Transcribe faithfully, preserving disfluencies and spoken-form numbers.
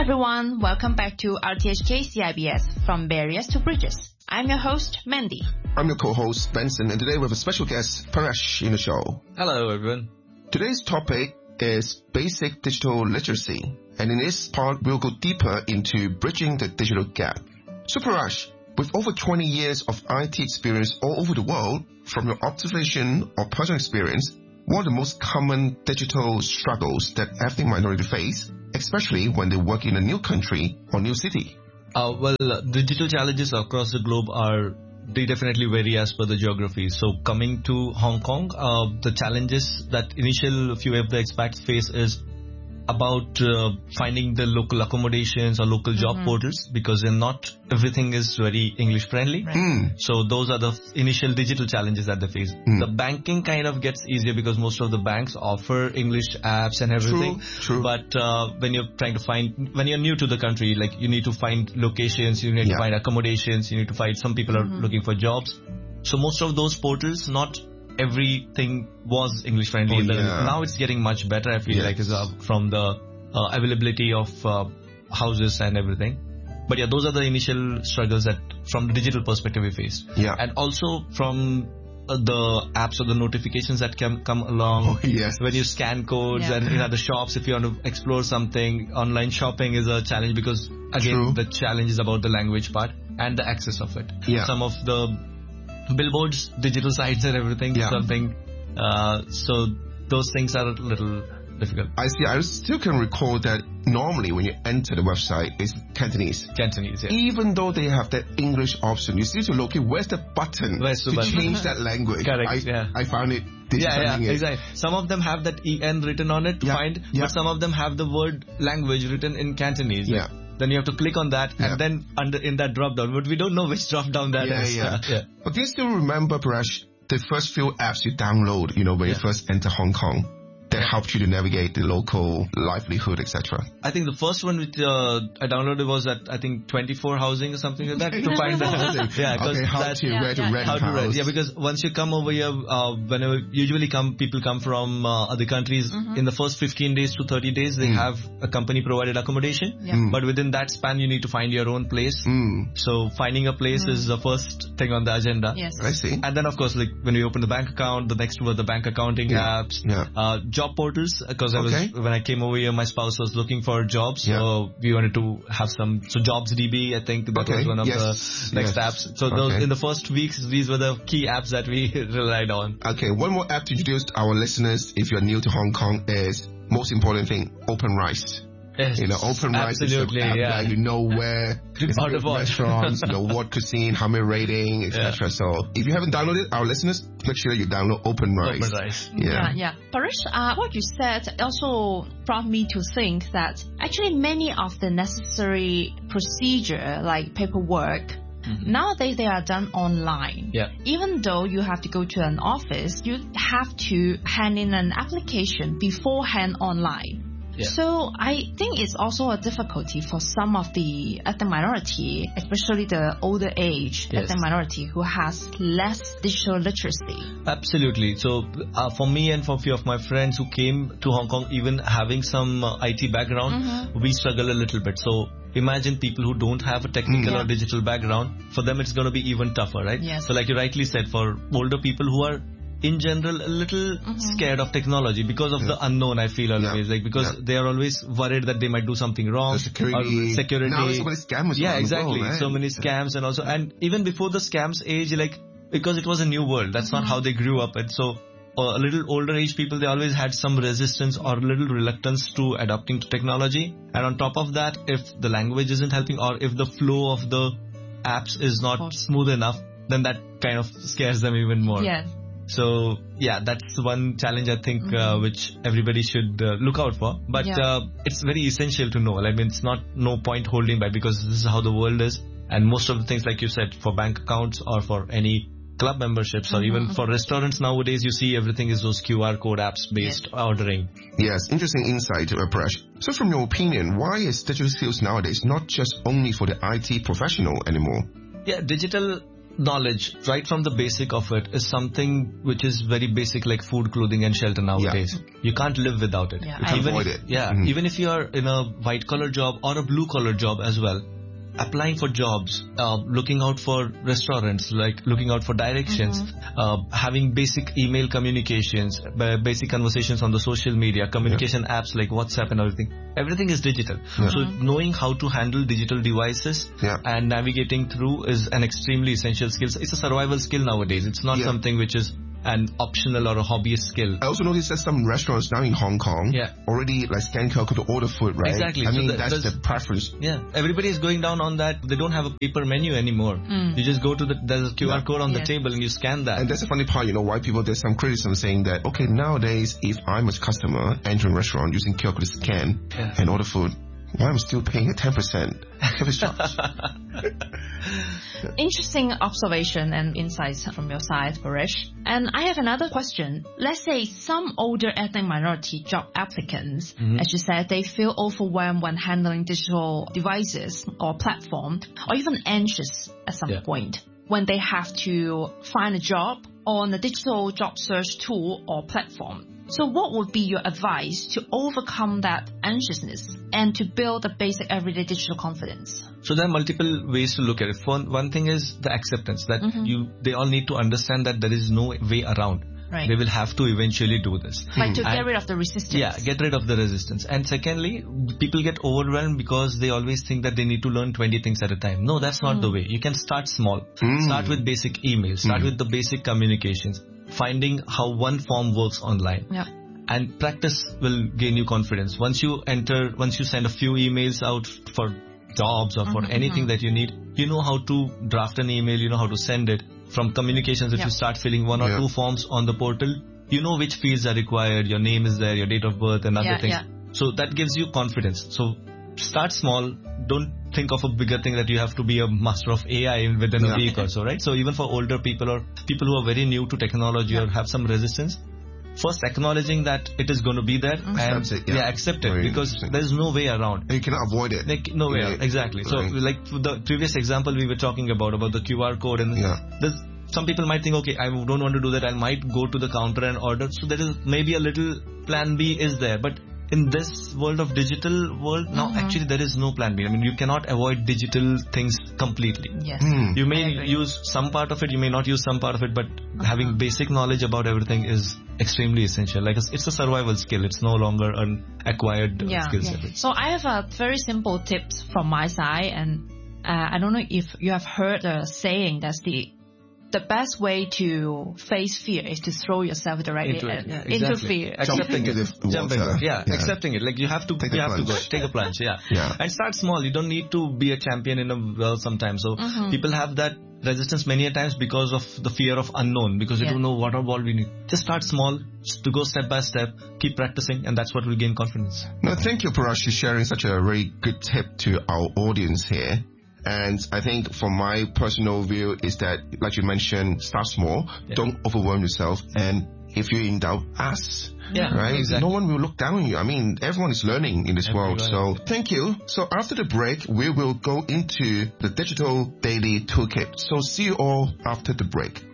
everyone, welcome back to R T H K C I B S From Barriers to Bridges. I'm your host, Mandy. I'm your co-host, Benson, and today we have a special guest, Paresh, in the show. Hello, everyone. Today's topic is basic digital literacy, and in this part, we'll go deeper into bridging the digital gap. So Paresh, with over twenty years of I T experience all over the world, from your observation or personal experience, what are the most common digital struggles that ethnic minority face, especially when they work in a new country or new city? Uh, well, uh, digital challenges across the globe are, they definitely vary as per the geography. So coming to Hong Kong, uh, the challenges that initial few of the expats face is about uh, finding the local accommodations or local job mm-hmm. portals, because they're not, everything is very English friendly. Right. Mm. So those are the initial digital challenges that they face. Mm. The banking kind of gets easier because most of the banks offer English apps and everything. True, true. But uh, when you're trying to find, when you're new to the country, like you need to find locations, you need yeah. to find accommodations, you need to find, some people mm-hmm. are looking for jobs. So most of those portals, not everything was English friendly. Oh, yeah. Now it's getting much better, I feel yes. like, is, uh, from the uh, availability of uh, houses and everything. But yeah, those are the initial struggles that from the digital perspective we faced. Yeah. And also from uh, the apps or the notifications that can come along. Oh, yes. When you scan codes yeah. and you know the shops, if you want to explore something, online shopping is a challenge because again, True. the challenge is about the language part and the access of it. Yeah. Some of the billboards, digital sites and everything, Yeah. something. Uh, so those things are a little difficult. I see. I still can recall that normally when you enter the website, it's Cantonese. Cantonese, yeah. Even though they have that English option, you still need to locate where's the button Where's the to button? change that language. Correct, I, yeah. I found it Yeah, yeah, disheartening. exactly. Some of them have that E N written on it to Yeah, find, yeah. but some of them have the word language written in Cantonese. Yeah. Then you have to click on that, Yeah. and then under in that drop down, but we don't know which drop down that Yeah, is. yeah. yeah. But do you still remember, Paresh, the first few apps you download, you know, when Yeah. you first enter Hong Kong, that helped you to navigate the local livelihood, et cetera? I think the first one which uh, I downloaded was at I think twenty-four housing or something like that to find the Housing. yeah, 'cause Okay, how that- to, Yeah, where to yeah, rent How a to rent? house. Yeah, because once you come over here, uh, whenever usually come people come from uh, other countries, Mhm. in the first fifteen days to thirty days, they Mm. have a company provided accommodation. Yeah. Mm. But within that span, you need to find your own place. Mm, So finding a place is the first thing on the agenda. Yes. I see. And then of course, like when we open the bank account, the next were the bank accounting Yeah. apps, Yeah. uh, job portals. Because I was Okay. when I came over here, my spouse was looking for jobs, Yeah. so we wanted to have some. So JobsDB, I think that Okay. was one of Yes. the next Yes. apps. So those Okay. in the first weeks, these were the key apps that we relied on. Okay, one more app to introduce to our listeners if you're new to Hong Kong is, most important thing, OpenRice. Yes, You know, OpenRice is the absolutely, app yeah. that you know where it's Order good what. restaurants, you know, what cuisine, how many rating, et cetera. So if you haven't downloaded, our listeners, make sure you download OpenRice. OpenRice. Yeah. Yeah, yeah. Paresh, uh, what you said also brought me to think that actually many of the necessary procedure, like paperwork, Mm-hmm. nowadays they are done online. Yeah. Even though you have to go to an office, you have to hand in an application beforehand online. Yeah. So I think it's also a difficulty for some of the ethnic minority, especially the older age Yes. ethnic minority who has less digital literacy. Absolutely. So uh, for me and for a few of my friends who came to Hong Kong, even having some uh, I T background, Mhm. we struggle a little bit. So imagine people who don't have a technical Mm. or digital background. For them, it's going to be even tougher, right? Yes. So like you rightly said, for older people who are in general a little Mhm. scared of technology because of Yeah. the unknown, I feel always, Yeah. like because Yeah. they are always worried that they might do something wrong. The security. Or security. Now there's so many scammers Yeah, around the exactly. world, right? So many scams and also, and even before the scams age, like, because it was a new world, that's not how they grew up. And so uh, a little older age people, they always had some resistance or a little reluctance to adapting to technology. And on top of that, if the language isn't helping or if the flow of the apps is not smooth enough, then that kind of scares them even more. Yes. So yeah, that's one challenge I think uh, Mhm. which everybody should uh, look out for. But Yeah. uh, it's very essential to know. I mean, it's not no point holding back because this is how the world is. And most of the things, like you said, for bank accounts or for any club memberships or Mhm. even for restaurants nowadays, you see everything is those Q R code apps based ordering. Yes, interesting insight, uh, Paresh. So from your opinion, why is digital skills nowadays not just only for the I T professional anymore? Yeah, digital knowledge, right from the basic of it, is something which is very basic, like food, clothing and shelter nowadays. Yeah. You can't live without it. Yeah, you can't even avoid if, it. Yeah, mm-hmm. even if you are in a white collar job or a blue collar job as well, applying for jobs, uh, looking out for restaurants, like looking out for directions, mm-hmm. uh, having basic email communications, basic conversations on the social media, communication yeah. apps like WhatsApp and everything. Everything is digital. Yeah. So knowing how to handle digital devices yeah. and navigating through is an extremely essential skill. It's a survival skill nowadays. It's not yeah. something which is an optional or a hobbyist skill. I also noticed that some restaurants now in Hong Kong yeah. already like scan Q R code to order food, right? Exactly. I so mean, the, that's the preference. Yeah. Everybody is going down on that. They don't have a paper menu anymore. Mm. You just go to the, there's a Q R yeah. code on yeah. the table and you scan that. And that's the funny part, you know, why people, there's some criticism saying that, okay, nowadays, if I'm a customer entering a restaurant using Q R code to scan yeah. and order food, why am I still paying a ten percent service charge? Interesting observation and insights from your side, Paresh. And I have another question. Let's say some older ethnic minority job applicants, mm-hmm. as you said, they feel overwhelmed when handling digital devices or platform, or even anxious at some yeah. point when they have to find a job on a digital job search tool or platform. So what would be your advice to overcome that anxiousness and to build a basic everyday digital confidence? So there are multiple ways to look at it. One, one thing is the acceptance that mm-hmm. you they all need to understand that there is no way around. Right. They will have to eventually do this. Like to and, get rid of the resistance. Yeah, get rid of the resistance. And secondly, people get overwhelmed because they always think that they need to learn twenty things at a time. No, that's not mm. the way. You can start small. Mm. Start with basic emails. Start mm. with the basic communications. Finding how one form works online. Yeah. And practice will gain you confidence. Once you enter, once you send a few emails out for jobs or for mm-hmm. anything that you need, you know how to draft an email, you know how to send it. From communications, if yeah. you start filling one or yeah. two forms on the portal, you know which fields are required, your name is there, your date of birth and other yeah, things. Yeah. So that gives you confidence. So start small. Don't think of a bigger thing that you have to be a master of A I within yeah. a week or so, right? So even for older people or people who are very new to technology yeah. or have some resistance, first acknowledging that it is going to be there mm-hmm. and it, yeah. yeah, accept it very because there is no way around. And you cannot avoid it. Like, no way yeah. around. Exactly. So right. like the previous example we were talking about, about the Q R code and yeah. there's some people might think, okay, I don't want to do that. I might go to the counter and order. So there is maybe a little plan B is there. But in this world of digital world, now mm-hmm. actually there is no plan B. I mean, you cannot avoid digital things completely. Yes. Mm. You may use some part of it, you may not use some part of it, but uh-huh. having basic knowledge about everything is extremely essential. Like it's a survival skill. It's no longer an acquired uh, yeah. skill set. Yeah. So I have a very simple tips from my side, and uh, I don't know if you have heard a saying that's the the best way to face fear is to throw yourself directly into, it, yeah, exactly. into fear. Accepting it. Jumping it. Yeah, yeah, accepting it. Like you have to, take you have plunge. to go, take a plunge. Yeah. yeah. And start small. You don't need to be a champion in a well sometimes. So mm-hmm. people have that resistance many a times because of the fear of unknown, because you yeah. don't know what all we need. Just start small, to go step by step, keep practicing, and that's what will gain confidence. No, thank you, Paresh, for sharing such a very good tip to our audience here. And I think from my personal view is that, like you mentioned, start small, yeah. don't overwhelm yourself, and if you're in doubt, ask. Yeah, right? Exactly. No one will look down on you. I mean, everyone is learning in this everyone. world. So thank you. So after the break, we will go into the Digital Daily Toolkit. So see you all after the break.